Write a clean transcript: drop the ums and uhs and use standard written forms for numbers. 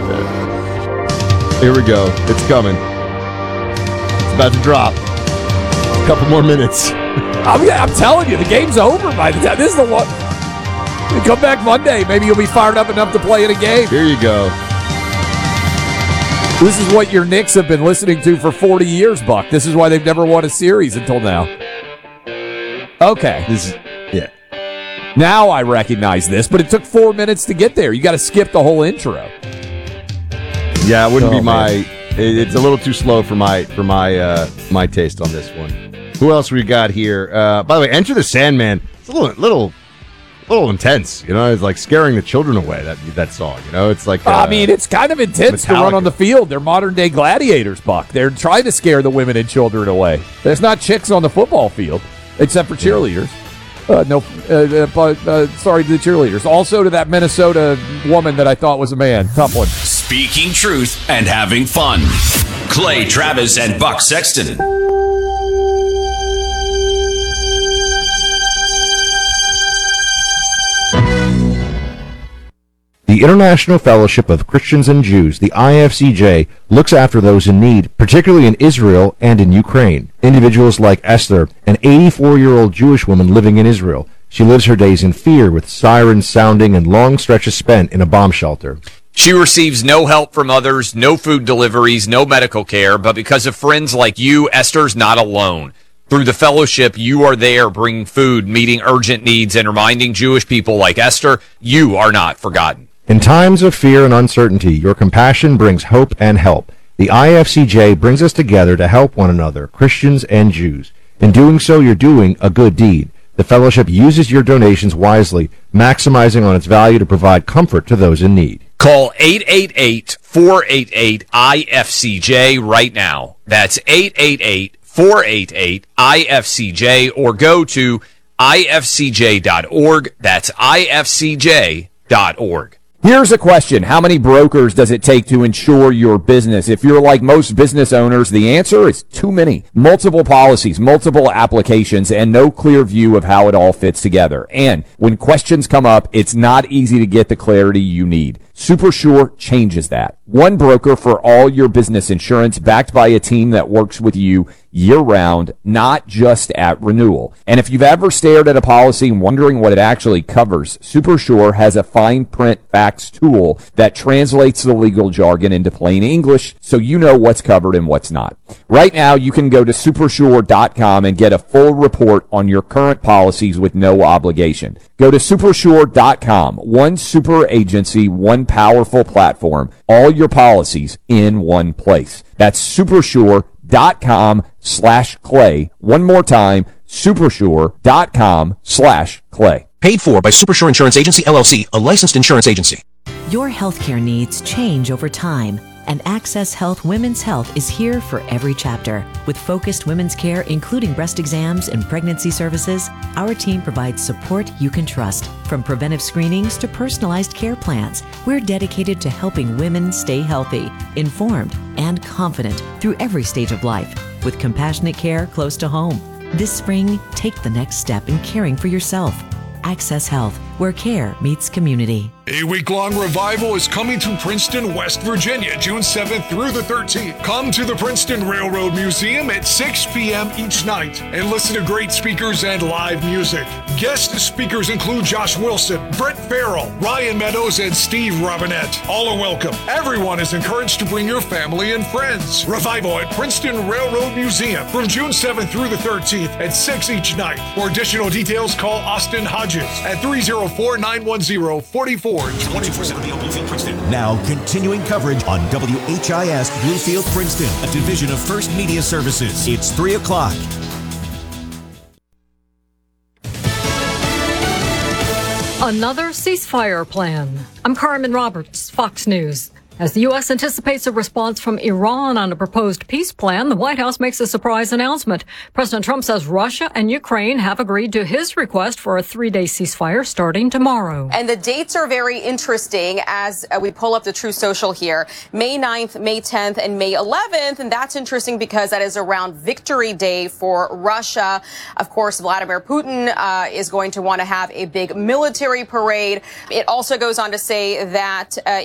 Here we go. It's coming. It's about to drop. A couple more minutes. I'm telling you, the game's over by the time. This is the one. You come back Monday, maybe you'll be fired up enough to play in a game. Here you go. This is what your Knicks have been listening to for 40 years, Buck. This is why they've never won a series until now. Okay. Yeah. Now I recognize this, but it took 4 minutes to get there. You got to skip the whole intro. Yeah, it wouldn't be my. It's a little too slow for my taste on this one. Who else we got here? By the way, Enter the Sandman. It's a little intense. You know, it's like scaring the children away. That song. You know, it's like. It's kind of intense Metallica. to run on the field. They're modern day gladiators, Buck. They're trying to scare the women and children away. There's not chicks on the football field except for cheerleaders. Sorry to the cheerleaders. Also to that Minnesota woman that I thought was a man. Tough one. Speaking truth and having fun. Clay Travis and Buck Sexton. The International Fellowship of Christians and Jews, the IFCJ, looks after those in need, particularly in Israel and in Ukraine. Individuals like Esther, an 84-year-old Jewish woman living in Israel. She lives her days in fear with sirens sounding and long stretches spent in a bomb shelter. She receives no help from others, no food deliveries, no medical care, but because of friends like you, Esther's not alone. Through the fellowship, you are there bringing food, meeting urgent needs, and reminding Jewish people like Esther, you are not forgotten. In times of fear and uncertainty, your compassion brings hope and help. The IFCJ brings us together to help one another, Christians and Jews. In doing so, you're doing a good deed. The fellowship uses your donations wisely, maximizing on its value to provide comfort to those in need. Call 888-488-IFCJ right now. That's 888-488-IFCJ, or go to ifcj.org. That's ifcj.org. Here's a question. How many brokers does it take to insure your business? If you're like most business owners, the answer is too many. Multiple policies, multiple applications, and no clear view of how it all fits together. And when questions come up, it's not easy to get the clarity you need. SuperSure changes that. One broker for all your business insurance, backed by a team that works with you year-round, not just at renewal. And if you've ever stared at a policy and wondering what it actually covers, SuperSure has a fine print facts tool that translates the legal jargon into plain English so you know what's covered and what's not. Right now, you can go to supersure.com and get a full report on your current policies with no obligation. Go to supersure.com. One super agency, one powerful platform, all your policies in one place. That's supersure.com/Clay. One more time, supersure.com/Clay. Paid for by SuperSure Insurance Agency, LLC, a licensed insurance agency. Your healthcare needs change over time, and Access Health Women's Health is here for every chapter. With focused women's care, including breast exams and pregnancy services, our team provides support you can trust. From preventive screenings to personalized care plans, we're dedicated to helping women stay healthy, informed, and confident through every stage of life, with compassionate care close to home. This spring, take the next step in caring for yourself. Access Health, where care meets community. A week-long revival is coming to Princeton, West Virginia, June 7th through the 13th. Come to the Princeton Railroad Museum at 6 p.m. each night and listen to great speakers and live music. Guest speakers include Josh Wilson, Brett Farrell, Ryan Meadows, and Steve Robinette. All are welcome. Everyone is encouraged to bring your family and friends. Revival at Princeton Railroad Museum from June 7th through the 13th at 6 each night. For additional details, call Austin Hodges at 304-910-44. 24/7 Bluefield Princeton. Now, continuing coverage on WHIS Bluefield Princeton, a division of First Media Services. It's 3 o'clock. Another ceasefire plan. I'm Carmen Roberts, Fox News. As the U.S. anticipates a response from Iran on a proposed peace plan, the White House makes a surprise announcement. President Trump says Russia and Ukraine have agreed to his request for a 3-day ceasefire starting tomorrow. And the dates are very interesting as we pull up the True Social here. May 9th, May 10th, and May 11th. And that's interesting because that is around Victory Day for Russia. Of course, Vladimir Putin is going to want to have a big military parade. It also goes on to say that